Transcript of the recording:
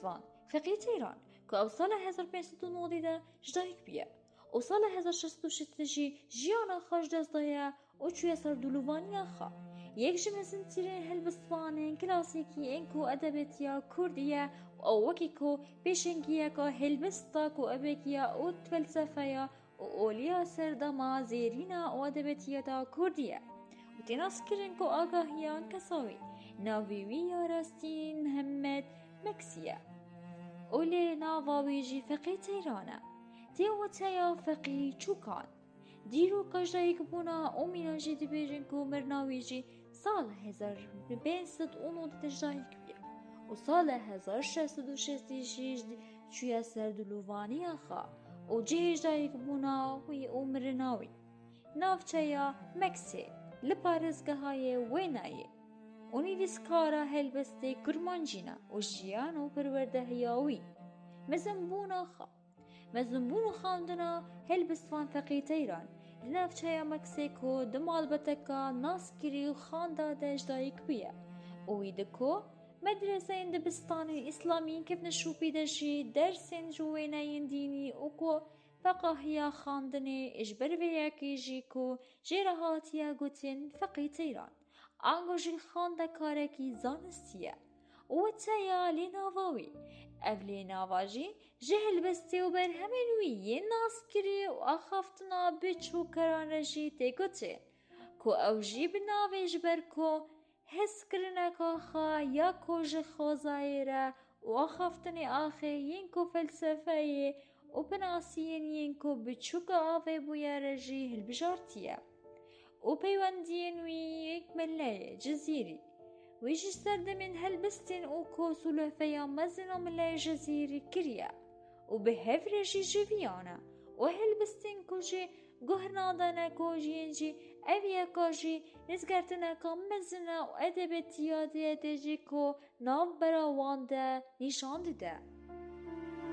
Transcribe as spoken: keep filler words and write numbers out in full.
بستوان فقی تیران که او سال هزار پنجصد و نود ده جدایک بیه و سال هزار شصت و شصت جی جیانا خوش دست دایه و چوی سر دلوانی آخا یک جمزن تیرین هلبستوانین کلاسیکی اینکو ادبیاتیا کردیه و وکی کو پیشنگیه که هلبستا کو ابکیه و فلسفه و اولیا سردما زیرینا و ادبیاتیا دا کردیه و تناس کرن کو آگاهیان کساوی ناویوی یا راستین محمد مکسیه اولی ناواویجی فقی تیرانه تیو تیا فقی چوکان دیرو کجایک بونا او میناجی دی بیرن کو مرناویجی سال هزار پنجصد و نود تجایک بیا و سال هزار شصت و شصت شیش چویا سردلووانی آخا و جه جایک بونا وی او مرناوی نافچیا مکسی لپارزگه های وینایی اونی ویسکارا هلبسته کرمانجینا و جیان و پرورده هیاوی مزنبونا خا مزنبون خاندنا هلبستوان فقی تیران لنافچه مکسیکو دمال بتکا ناسکری و خانداده جدایک بیه اوی دکو مدرسه این دبستان اسلامی کف نشوپی دشی درسین جوینین دینی او کو فقاهیا خاندنی اجبر ویاکی جی کو جیرهاتیا گوتین فقی تیران آنگو جی خانده کارکی زانستیه و تیا لیناواوی او لیناواجی جهل بستی و بر همینوی یه ناس کری و آخافتنا بچو کران رجی تیگوتین کو او جی بناویج بر کو حس کرنکا خا یا کو جه خوزایره و آخافتنی آخه ین کو فلسفه و بناسین ین کو بچو که آوه بویا رجی هلبجارتیه و پیوندین وی یک ملای جزیری ویش سردمین هلبستین او کو سلوفیا مزنا ملای جزیری کریا و به هفرشی جویانا و هلبستین کجی گهنادانا کجی انجی اویا کجی نزگرتنا که مزنا و ادبتیاتی ادجی کو ناو براوانده نشان ده